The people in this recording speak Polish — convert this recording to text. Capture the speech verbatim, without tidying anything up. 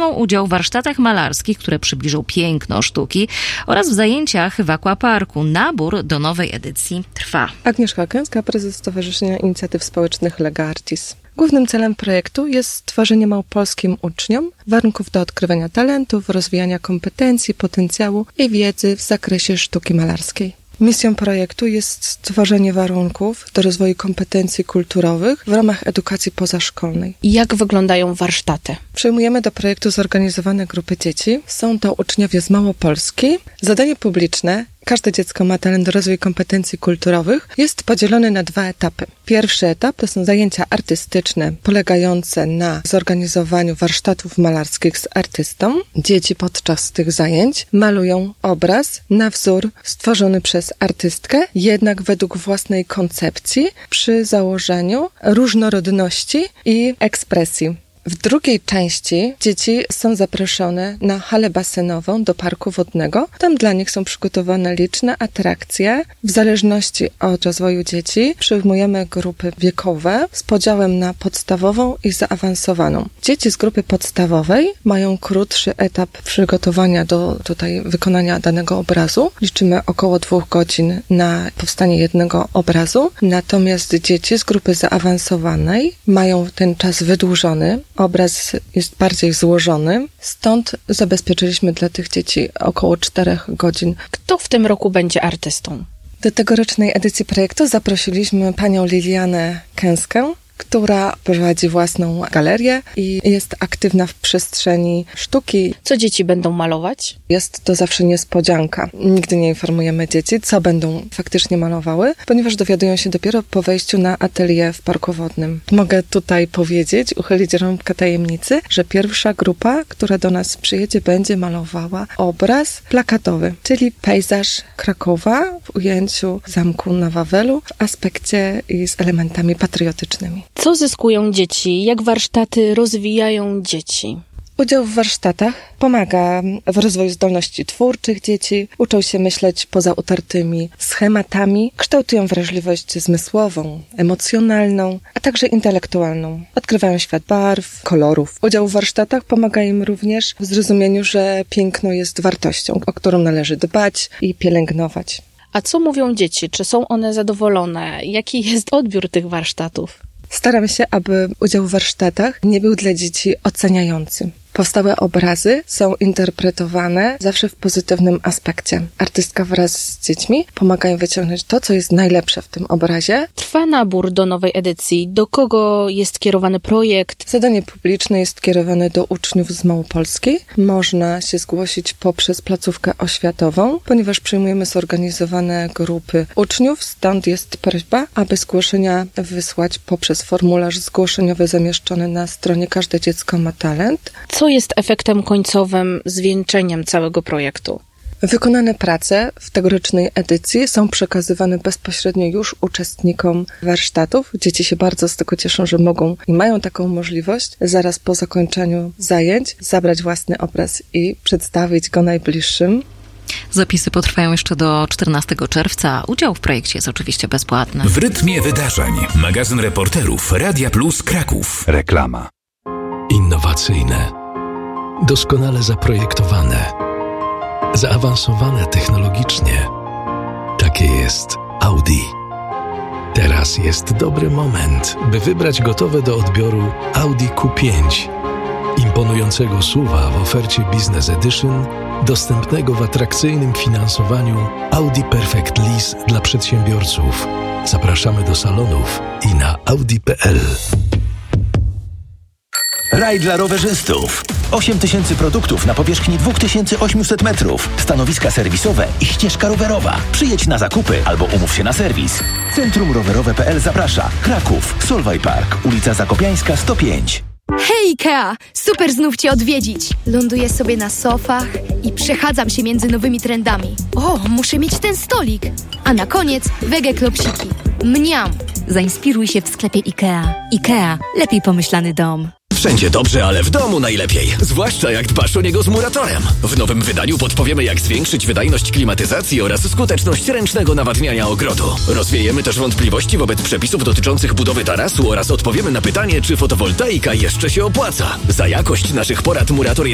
wezmą udział w warsztatach malarskich, które przybliżą piękno sztuki oraz w zajęciach w Aquaparku. Nabór do nowej edycji trwa. Agnieszka Kęska, prezes Stowarzyszenia Inicjatyw Społecznych Lega Artis. Głównym celem projektu jest stworzenie małopolskim uczniom warunków do odkrywania talentów, rozwijania kompetencji, potencjału i wiedzy w zakresie sztuki malarskiej. Misją projektu jest stworzenie warunków do rozwoju kompetencji kulturowych w ramach edukacji pozaszkolnej. Jak wyglądają warsztaty? Przyjmujemy do projektu zorganizowane grupy dzieci. Są to uczniowie z Małopolski. Zadanie publiczne, każde dziecko ma talent do rozwoju kompetencji kulturowych, jest podzielony na dwa etapy. Pierwszy etap to są zajęcia artystyczne polegające na zorganizowaniu warsztatów malarskich z artystą. Dzieci podczas tych zajęć malują obraz na wzór stworzony przez artystkę, jednak według własnej koncepcji przy założeniu różnorodności i ekspresji. W drugiej części dzieci są zaproszone na halę basenową do parku wodnego. Tam dla nich są przygotowane liczne atrakcje. W zależności od rozwoju dzieci przyjmujemy grupy wiekowe z podziałem na podstawową i zaawansowaną. Dzieci z grupy podstawowej mają krótszy etap przygotowania do tutaj wykonania danego obrazu. Liczymy około dwóch godzin na powstanie jednego obrazu. Natomiast dzieci z grupy zaawansowanej mają ten czas wydłużony. Obraz jest bardziej złożony, stąd zabezpieczyliśmy dla tych dzieci około czterech godzin. Kto w tym roku będzie artystą? Do tegorocznej edycji projektu zaprosiliśmy panią Lilianę Kęskę, która prowadzi własną galerię i jest aktywna w przestrzeni sztuki. Co dzieci będą malować? Jest to zawsze niespodzianka. Nigdy nie informujemy dzieci, co będą faktycznie malowały, ponieważ dowiadują się dopiero po wejściu na atelier w Parku Wodnym. Mogę tutaj powiedzieć, uchylić rąbkę tajemnicy, że pierwsza grupa, która do nas przyjedzie, będzie malowała obraz plakatowy, czyli pejzaż Krakowa w ujęciu zamku na Wawelu w aspekcie i z elementami patriotycznymi. Co zyskują dzieci? Jak warsztaty rozwijają dzieci? Udział w warsztatach pomaga w rozwoju zdolności twórczych dzieci, uczą się myśleć poza utartymi schematami, kształtują wrażliwość zmysłową, emocjonalną, a także intelektualną. Odkrywają świat barw, kolorów. Udział w warsztatach pomaga im również w zrozumieniu, że piękno jest wartością, o którą należy dbać i pielęgnować. A co mówią dzieci? Czy są one zadowolone? Jaki jest odbiór tych warsztatów? Staramy się, aby udział w warsztatach nie był dla dzieci oceniający. Powstałe obrazy są interpretowane zawsze w pozytywnym aspekcie. Artystka wraz z dziećmi pomagają wyciągnąć to, co jest najlepsze w tym obrazie. Trwa nabór do nowej edycji. Do kogo jest kierowany projekt? Zadanie publiczne jest kierowane do uczniów z Małopolski. Można się zgłosić poprzez placówkę oświatową, ponieważ przyjmujemy zorganizowane grupy uczniów, stąd jest prośba, aby zgłoszenia wysłać poprzez formularz zgłoszeniowy zamieszczony na stronie Każde Dziecko ma Talent. Co jest efektem końcowym, zwieńczeniem całego projektu? Wykonane prace w tegorocznej edycji są przekazywane bezpośrednio już uczestnikom warsztatów. Dzieci się bardzo z tego cieszą, że mogą i mają taką możliwość zaraz po zakończeniu zajęć zabrać własny obraz i przedstawić go najbliższym. Zapisy potrwają jeszcze do czternastego czerwca. Udział w projekcie jest oczywiście bezpłatny. W rytmie wydarzeń. Magazyn reporterów Radia Plus Kraków. Reklama. Innowacyjne, doskonale zaprojektowane, zaawansowane technologicznie. Takie jest Audi. Teraz jest dobry moment, by wybrać gotowe do odbioru Audi Q pięć. Imponującego S U V-a w ofercie Business Edition, dostępnego w atrakcyjnym finansowaniu Audi Perfect Lease dla przedsiębiorców. Zapraszamy do salonów i na audi kropka p l. Raj dla rowerzystów. osiem tysięcy produktów na powierzchni dwa tysiące osiemset metrów. Stanowiska serwisowe i ścieżka rowerowa. Przyjedź na zakupy albo umów się na serwis. Centrum Rowerowe kropka p l zaprasza. Kraków, Solway Park, ulica Zakopiańska sto pięć. Hej Ikea! Super znów Cię odwiedzić. Ląduję sobie na sofach i przechadzam się między nowymi trendami. O, muszę mieć ten stolik. A na koniec wege klopsiki. Mniam! Zainspiruj się w sklepie Ikea. Ikea. Lepiej pomyślany dom. Wszędzie dobrze, ale w domu najlepiej. Zwłaszcza jak dbasz o niego z Muratorem. W nowym wydaniu podpowiemy, jak zwiększyć wydajność klimatyzacji oraz skuteczność ręcznego nawadniania ogrodu. Rozwiejemy też wątpliwości wobec przepisów dotyczących budowy tarasu oraz odpowiemy na pytanie, czy fotowoltaika jeszcze się opłaca. Za jakość naszych porad Murator jest